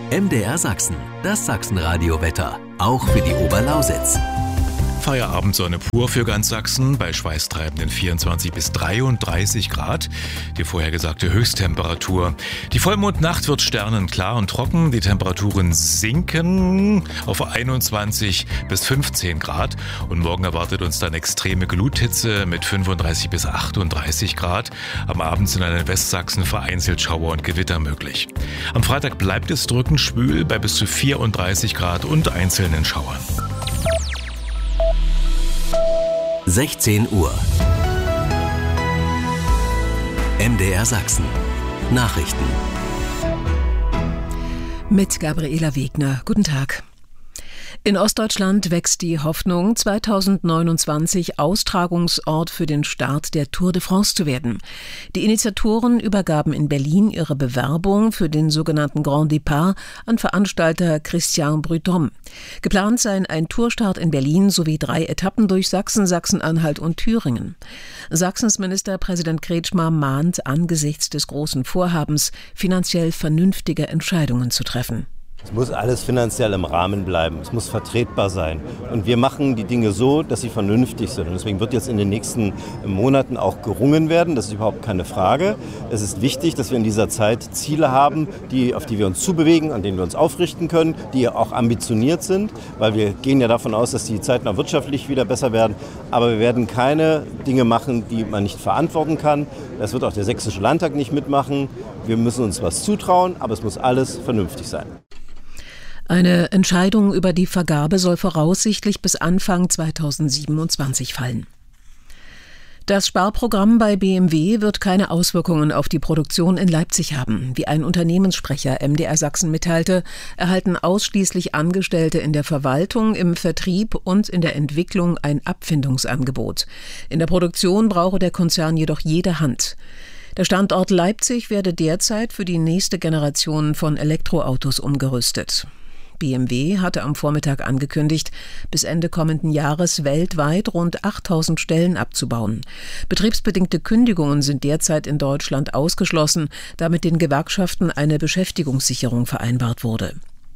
MDR Sachsen, das Sachsenradio-Wetter, auch für die Oberlausitz. Feierabendsonne pur für ganz Sachsen, bei schweißtreibenden 24 bis 33 Grad. Die vorhergesagte Höchsttemperatur. Die Vollmondnacht wird sternenklar und trocken. Die Temperaturen sinken auf 21 bis 15 Grad. Und morgen erwartet uns dann extreme Gluthitze mit 35 bis 38 Grad. Am Abend sind in Westsachsen vereinzelt Schauer und Gewitter möglich. Am Freitag bleibt es drückend schwül bei bis zu 34 Grad und einzelnen Schauern. 16 Uhr. MDR Sachsen. Nachrichten. Mit Gabriela Wegner. Guten Tag. In Ostdeutschland wächst die Hoffnung, 2029 Austragungsort für den Start der Tour de France zu werden. Die Initiatoren übergaben in Berlin ihre Bewerbung für den sogenannten Grand Départ an Veranstalter Christian Prudhomme. Geplant seien ein Tourstart in Berlin sowie 3 Etappen durch Sachsen, Sachsen-Anhalt und Thüringen. Sachsens Ministerpräsident Kretschmer mahnt angesichts des großen Vorhabens, finanziell vernünftige Entscheidungen zu treffen. Es muss alles finanziell im Rahmen bleiben. Es muss vertretbar sein. Und wir machen die Dinge so, dass sie vernünftig sind. Und deswegen wird jetzt in den nächsten Monaten auch gerungen werden. Das ist überhaupt keine Frage. Es ist wichtig, dass wir in dieser Zeit Ziele haben, auf die wir uns zubewegen, an denen wir uns aufrichten können, die auch ambitioniert sind. Weil wir gehen ja davon aus, dass die Zeiten auch wirtschaftlich wieder besser werden. Aber wir werden keine Dinge machen, die man nicht verantworten kann. Das wird auch der Sächsische Landtag nicht mitmachen. Wir müssen uns was zutrauen, aber es muss alles vernünftig sein. Eine Entscheidung über die Vergabe soll voraussichtlich bis Anfang 2027 fallen. Das Sparprogramm bei BMW wird keine Auswirkungen auf die Produktion in Leipzig haben. Wie ein Unternehmenssprecher MDR Sachsen mitteilte, erhalten ausschließlich Angestellte in der Verwaltung, im Vertrieb und in der Entwicklung ein Abfindungsangebot. In der Produktion brauche der Konzern jedoch jede Hand. Der Standort Leipzig werde derzeit für die nächste Generation von Elektroautos umgerüstet. BMW hatte am Vormittag angekündigt, bis Ende kommenden Jahres weltweit rund 8.000 Stellen abzubauen. Betriebsbedingte Kündigungen sind derzeit in Deutschland ausgeschlossen, da mit den Gewerkschaften eine Beschäftigungssicherung vereinbart wurde.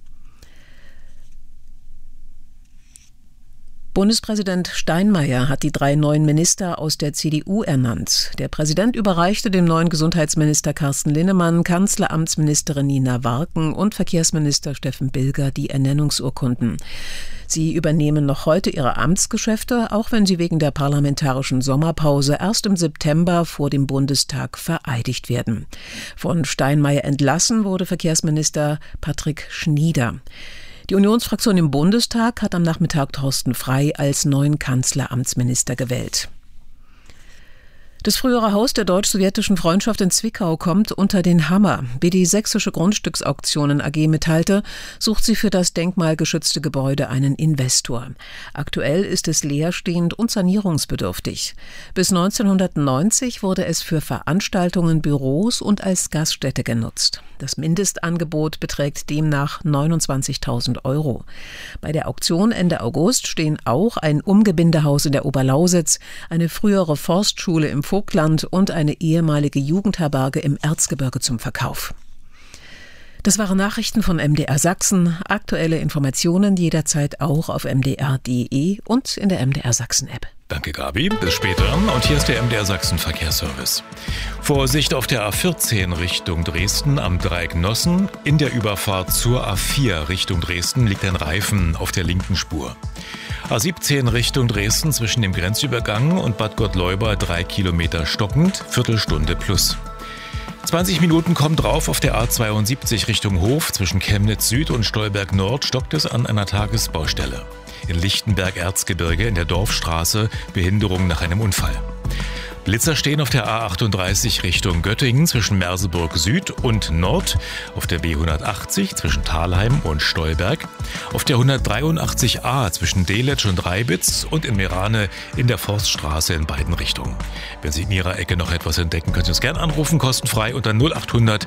Bundespräsident Steinmeier hat die 3 neuen Minister aus der CDU ernannt. Der Präsident überreichte dem neuen Gesundheitsminister Carsten Linnemann, Kanzleramtsministerin Nina Warken und Verkehrsminister Steffen Bilger die Ernennungsurkunden. Sie übernehmen noch heute ihre Amtsgeschäfte, auch wenn sie wegen der parlamentarischen Sommerpause erst im September vor dem Bundestag vereidigt werden. Von Steinmeier entlassen wurde Verkehrsminister Patrick Schnieder. Die Unionsfraktion im Bundestag hat am Nachmittag Thorsten Frey als neuen Kanzleramtsminister gewählt. Das frühere Haus der deutsch-sowjetischen Freundschaft in Zwickau kommt unter den Hammer. Wie die Sächsische Grundstücksauktionen AG mitteilte, sucht sie für das denkmalgeschützte Gebäude einen Investor. Aktuell ist es leerstehend und sanierungsbedürftig. Bis 1990 wurde es für Veranstaltungen, Büros und als Gaststätte genutzt. Das Mindestangebot beträgt demnach 29.000 €. Bei der Auktion Ende August stehen auch ein Umgebindehaus in der Oberlausitz, eine frühere Forstschule im Vogtland und eine ehemalige Jugendherberge im Erzgebirge zum Verkauf. Das waren Nachrichten von MDR Sachsen. Aktuelle Informationen jederzeit auch auf mdr.de und in der MDR Sachsen App. Danke, Gabi. Bis später. Und hier ist der MDR Sachsen Verkehrsservice. Vorsicht auf der A14 Richtung Dresden am Dreieck Nossen. In der Überfahrt zur A4 Richtung Dresden liegt ein Reifen auf der linken Spur. A17 Richtung Dresden zwischen dem Grenzübergang und Bad Gottleuba 3 Kilometer stockend, Viertelstunde plus. 20 Minuten kommen drauf auf der A72 Richtung Hof. Zwischen Chemnitz Süd und Stolberg Nord stockt es an einer Tagesbaustelle. In Lichtenberg-Erzgebirge in der Dorfstraße Behinderung nach einem Unfall. Blitzer stehen auf der A38 Richtung Göttingen zwischen Merseburg Süd und Nord, auf der B180 zwischen Thalheim und Stolberg, auf der 183a zwischen Delitzsch und Reibitz und in Meerane in der Forststraße in beiden Richtungen. Wenn Sie in Ihrer Ecke noch etwas entdecken, können Sie uns gerne anrufen, kostenfrei unter 0800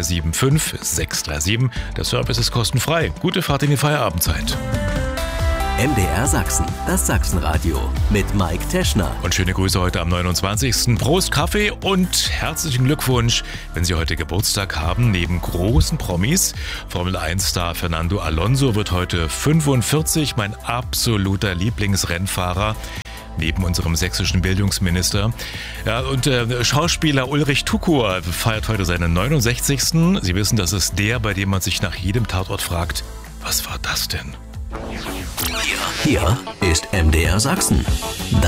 6375 637. Der Service ist kostenfrei. Gute Fahrt in die Feierabendzeit. MDR Sachsen, das Sachsenradio mit Mike Teschner. Und schöne Grüße heute am 29. Prost Kaffee und herzlichen Glückwunsch, wenn Sie heute Geburtstag haben, neben großen Promis. Formel-1-Star Fernando Alonso wird heute 45, mein absoluter Lieblingsrennfahrer. Neben unserem sächsischen Bildungsminister. Ja, und Schauspieler Ulrich Tukur feiert heute seinen 69. Sie wissen, das ist der, bei dem man sich nach jedem Tatort fragt, was war das denn? Hier ist MDR Sachsen.